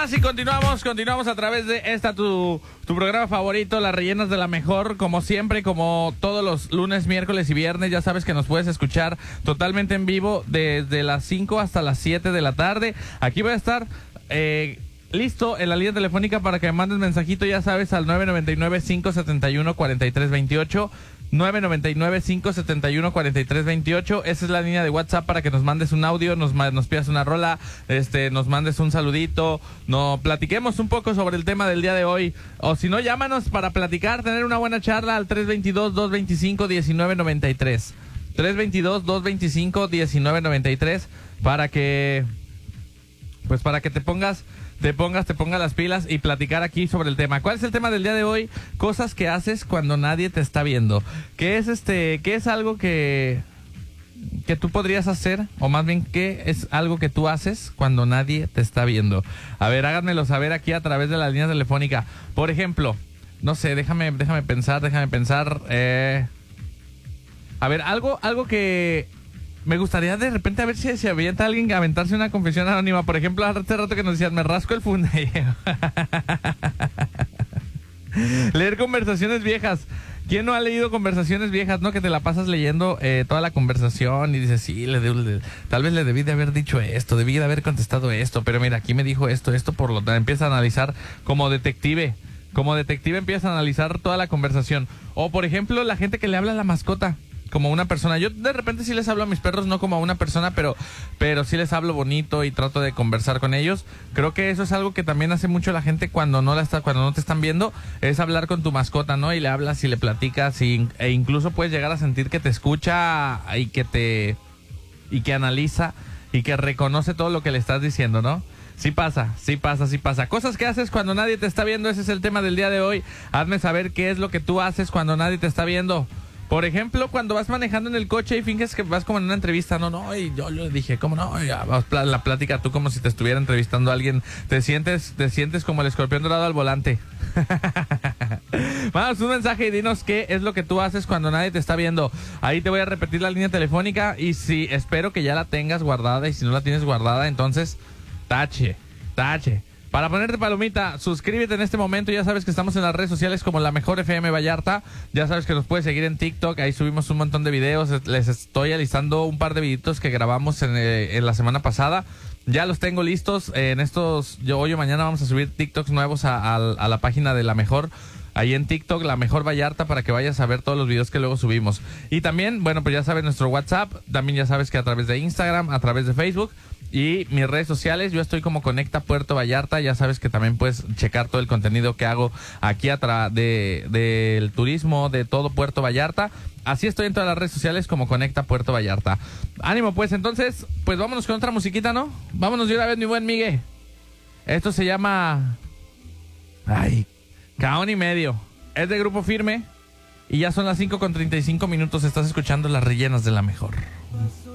más y continuamos a través de tu programa favorito, Las Rellenas de la Mejor. Como siempre, como todos los lunes, miércoles y viernes, ya sabes que nos puedes escuchar totalmente en vivo desde las 5 hasta las 7 de la tarde. Aquí voy a estar listo en la línea telefónica para que me mandes mensajito, ya sabes, al 999-571-4328. 999-571-4328. Esa es la línea de WhatsApp para que nos mandes un audio, nos pidas una rola, nos mandes un saludito, platiquemos un poco sobre el tema del día de hoy. O si no, llámanos para platicar, tener una buena charla al 322-225-1993. 322-225-1993 para que te pongas las pilas y platicar aquí sobre el tema. ¿Cuál es el tema del día de hoy? Cosas que haces cuando nadie te está viendo. ¿Qué es algo que tú podrías hacer? O más bien, ¿qué es algo que tú haces cuando nadie te está viendo? A ver, háganmelo saber aquí a través de la línea telefónica. Por ejemplo, no sé, déjame pensar. A ver, algo que me gustaría de repente a ver si avienta alguien a aventarse una confesión anónima. Por ejemplo, hace rato que nos decían, me rasco el fundillero. Leer conversaciones viejas. ¿Quién no ha leído conversaciones viejas, no? Que te la pasas leyendo toda la conversación y dices, sí, tal vez le debí de haber dicho esto, debí de haber contestado esto, pero mira, aquí me dijo esto, por lo tanto empieza a analizar como detective. Como detective empieza a analizar toda la conversación. O, por ejemplo, la gente que le habla a la mascota como una persona. Yo de repente sí les hablo a mis perros, no como a una persona, pero sí les hablo bonito y trato de conversar con ellos. Creo que eso es algo que también hace mucho la gente cuando no te están viendo, es hablar con tu mascota, ¿no? Y le hablas y le platicas e incluso puedes llegar a sentir que te escucha y que analiza y que reconoce todo lo que le estás diciendo, ¿no? Sí pasa. Cosas que haces cuando nadie te está viendo, ese es el tema del día de hoy. Hazme saber qué es lo que tú haces cuando nadie te está viendo. Por ejemplo, cuando vas manejando en el coche y finges que vas como en una entrevista, no, y yo le dije, ¿cómo no? Ya, la plática, tú como si te estuviera entrevistando a alguien, te sientes como el escorpión dorado al volante. Mándanos un mensaje y dinos qué es lo que tú haces cuando nadie te está viendo. Ahí te voy a repetir la línea telefónica y espero que ya la tengas guardada, y si no la tienes guardada, entonces tache. Para ponerte palomita, suscríbete en este momento. Ya sabes que estamos en las redes sociales como La Mejor FM Vallarta. Ya sabes que nos puedes seguir en TikTok. Ahí subimos un montón de videos. Les estoy alistando un par de videitos que grabamos en la semana pasada. Ya los tengo listos. Hoy o mañana vamos a subir TikToks nuevos a la página de La Mejor. Ahí en TikTok, La Mejor Vallarta, para que vayas a ver todos los videos que luego subimos. Y también, bueno, pues ya sabes nuestro WhatsApp. También ya sabes que a través de Instagram, a través de Facebook y mis redes sociales, yo estoy como Conecta Puerto Vallarta. Ya sabes que también puedes checar todo el contenido que hago aquí del turismo de todo Puerto Vallarta. Así estoy en todas las redes sociales como Conecta Puerto Vallarta. Ánimo, pues entonces, pues vámonos con otra musiquita, ¿no? Vámonos de una vez, mi buen Miguel. Esto se llama Caón y Medio. Es de Grupo Firme y ya son las 5:35. Estás escuchando Las Rellenas de la Mejor.